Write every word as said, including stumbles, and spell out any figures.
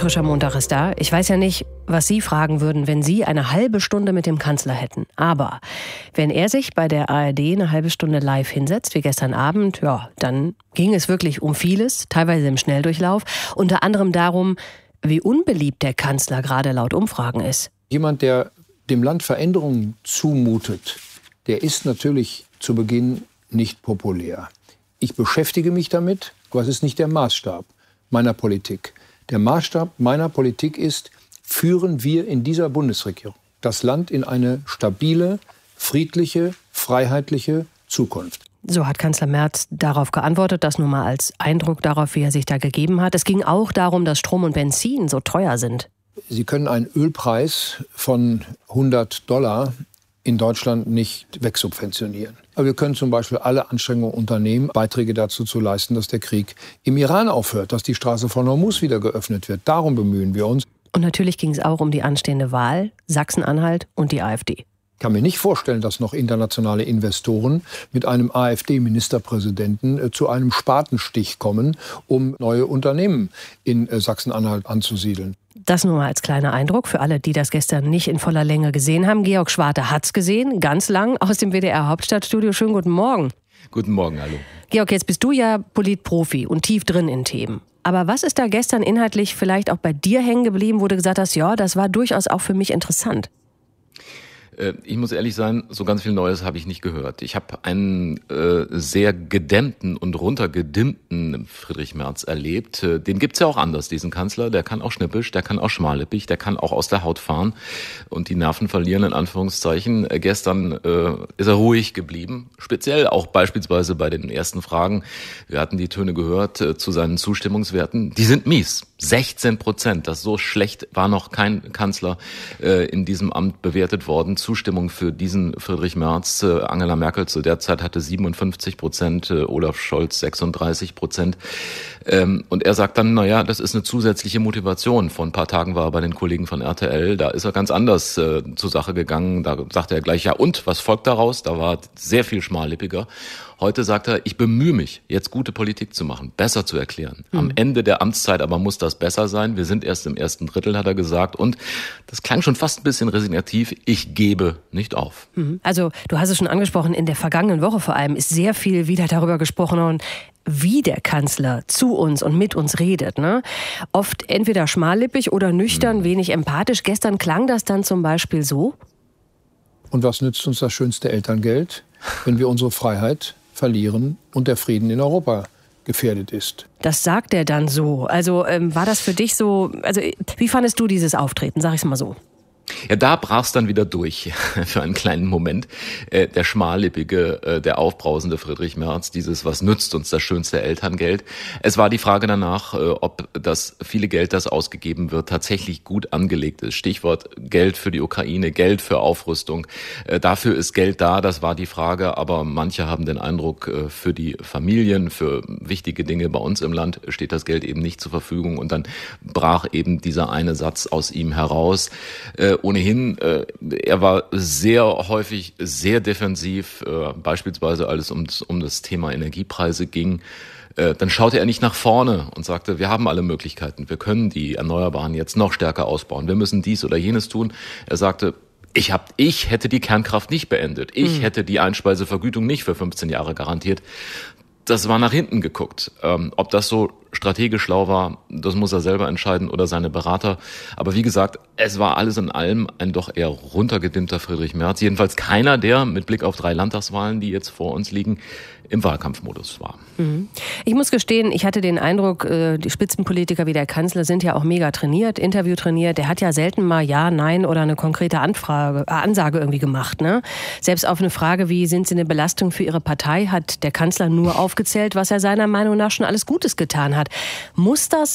frischer Montag ist da. Ich weiß ja nicht, was Sie fragen würden, wenn Sie eine halbe Stunde mit dem Kanzler hätten. Aber wenn er sich bei der A R D eine halbe Stunde live hinsetzt, wie gestern Abend, ja, dann ging es wirklich um vieles, teilweise im Schnelldurchlauf. Unter anderem darum, wie unbeliebt der Kanzler gerade laut Umfragen ist. Jemand, der dem Land Veränderungen zumutet, der ist natürlich zu Beginn nicht populär. Ich beschäftige mich damit, aber es ist nicht der Maßstab meiner Politik. Der Maßstab meiner Politik ist, führen wir in dieser Bundesregierung das Land in eine stabile, friedliche, freiheitliche Zukunft. So hat Kanzler Merz darauf geantwortet, das nur mal als Eindruck darauf, wie er sich da gegeben hat. Es ging auch darum, dass Strom und Benzin so teuer sind. Sie können einen Ölpreis von hundert Dollar in Deutschland nicht wegsubventionieren. Aber wir können zum Beispiel alle Anstrengungen unternehmen, Beiträge dazu zu leisten, dass der Krieg im Iran aufhört, dass die Straße von Hormuz wieder geöffnet wird. Darum bemühen wir uns. Und natürlich ging es auch um die anstehende Wahl, Sachsen-Anhalt und die AfD. Ich kann mir nicht vorstellen, dass noch internationale Investoren mit einem AfD-Ministerpräsidenten zu einem Spatenstich kommen, um neue Unternehmen in Sachsen-Anhalt anzusiedeln. Das nur mal als kleiner Eindruck für alle, die das gestern nicht in voller Länge gesehen haben. Georg Schwarte hat's gesehen, ganz lang aus dem W D R-Hauptstadtstudio. Schönen guten Morgen. Guten Morgen, hallo. Georg, jetzt bist du ja Politprofi und tief drin in Themen. Aber was ist da gestern inhaltlich vielleicht auch bei dir hängen geblieben, wo du gesagt hast, ja, das war durchaus auch für mich interessant? Ich muss ehrlich sein, so ganz viel Neues habe ich nicht gehört. Ich habe einen äh, sehr gedämmten und runtergedimmten Friedrich Merz erlebt. Den gibt's ja auch anders, diesen Kanzler. Der kann auch schnippisch, der kann auch schmallippig, der kann auch aus der Haut fahren und die Nerven verlieren, in Anführungszeichen. Gestern äh, ist er ruhig geblieben, speziell auch beispielsweise bei den ersten Fragen. Wir hatten die Töne gehört äh, zu seinen Zustimmungswerten. Die sind mies. sechzehn Prozent. Das so schlecht war noch kein Kanzler äh, in diesem Amt bewertet worden. Zustimmung für diesen Friedrich Merz. Äh, Angela Merkel zu der Zeit hatte siebenundfünfzig Prozent, äh, Olaf Scholz sechsunddreißig Prozent. Ähm, und er sagt dann, naja, das ist eine zusätzliche Motivation. Vor ein paar Tagen war er bei den Kollegen von R T L. Da ist er ganz anders äh, zur Sache gegangen. Da sagte er gleich, ja und, was folgt daraus? Da war sehr viel schmallippiger. Heute sagt er, ich bemühe mich, jetzt gute Politik zu machen, besser zu erklären. Mhm. Am Ende der Amtszeit aber muss das besser sein. Wir sind erst im ersten Drittel, hat er gesagt. Und das klang schon fast ein bisschen resignativ. Ich gebe nicht auf. Mhm. Also du hast es schon angesprochen, in der vergangenen Woche vor allem ist sehr viel wieder darüber gesprochen worden, wie der Kanzler zu uns und mit uns redet. Ne? Oft entweder schmallippig oder nüchtern, mhm. wenig empathisch. Gestern klang das dann zum Beispiel so. Und was nützt uns das schönste Elterngeld, wenn wir unsere Freiheit verlieren und der Frieden in Europa gefährdet ist? Das sagt er dann so. Also ähm, war das für dich so, also wie fandest du dieses Auftreten, sag ich's mal so? Ja, da brach's dann wieder durch für einen kleinen Moment. Äh, der schmallippige, äh, der aufbrausende Friedrich Merz, dieses, was nützt uns das schönste Elterngeld? Es war die Frage danach, äh, ob das viele Geld, das ausgegeben wird, tatsächlich gut angelegt ist. Stichwort Geld für die Ukraine, Geld für Aufrüstung. Äh, dafür ist Geld da, das war die Frage. Aber manche haben den Eindruck, äh, für die Familien, für wichtige Dinge bei uns im Land steht das Geld eben nicht zur Verfügung. Und dann brach eben dieser eine Satz aus ihm heraus. Äh, Ohnehin, äh, er war sehr häufig sehr defensiv, äh, beispielsweise als es um, um das Thema Energiepreise ging. Äh, dann schaute er nicht nach vorne und sagte, wir haben alle Möglichkeiten, wir können die Erneuerbaren jetzt noch stärker ausbauen, wir müssen dies oder jenes tun. Er sagte, ich, hab, ich hätte die Kernkraft nicht beendet, ich hm. hätte die Einspeisevergütung nicht für fünfzehn Jahre garantiert. Das war nach hinten geguckt. Ähm, ob das so strategisch schlau war, das muss er selber entscheiden oder seine Berater. Aber wie gesagt, es war alles in allem ein doch eher runtergedimmter Friedrich Merz. Jedenfalls keiner, der mit Blick auf drei Landtagswahlen, die jetzt vor uns liegen, im Wahlkampfmodus war. Mhm. Ich muss gestehen, ich hatte den Eindruck, die Spitzenpolitiker wie der Kanzler sind ja auch mega trainiert, Interview trainiert. Der hat ja selten mal Ja, Nein oder eine konkrete Anfrage, äh, Ansage irgendwie gemacht. Ne? Selbst auf eine Frage, wie sind Sie eine Belastung für Ihre Partei, hat der Kanzler nur aufgezählt, was er seiner Meinung nach schon alles Gutes getan hat. Muss das